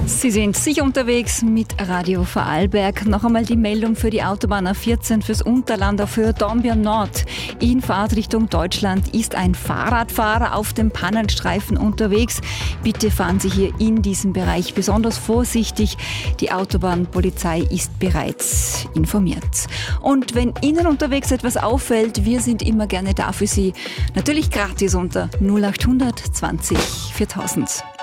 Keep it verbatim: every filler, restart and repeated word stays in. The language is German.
Sie sind sicher unterwegs mit Radio Vorarlberg. Noch einmal die Meldung für die Autobahn A vierzehn fürs Unterland auf Höhe Dornbirn Nord. In Fahrtrichtung Deutschland ist ein Fahrradfahrer auf dem Pannenstreifen unterwegs. Bitte fahren Sie hier in diesem Bereich besonders vorsichtig. Die Autobahnpolizei ist bereits informiert. Und wenn Ihnen unterwegs etwas auffällt, wir sind immer gerne da für Sie. Natürlich gratis unter null acht hundert zwanzig viertausend.